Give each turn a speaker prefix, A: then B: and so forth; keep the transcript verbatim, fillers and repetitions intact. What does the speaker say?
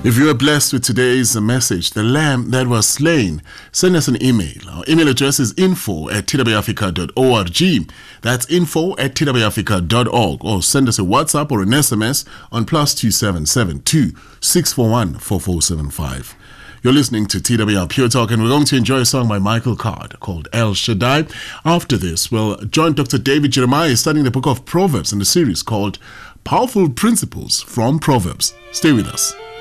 A: If you are blessed with today's message, the lamb that was slain, send us an email. Our email address is info at t w africa dot org. That's info at t w africa dot org. Or send us a WhatsApp or an S M S on plus two seven seven two six four one four four seven five. You're listening to T W R Pure Talk, and we're going to enjoy a song by Michael Card called El Shaddai. After this, we'll join Doctor David Jeremiah studying the book of Proverbs in the series called Powerful Principles from Proverbs. Stay with us.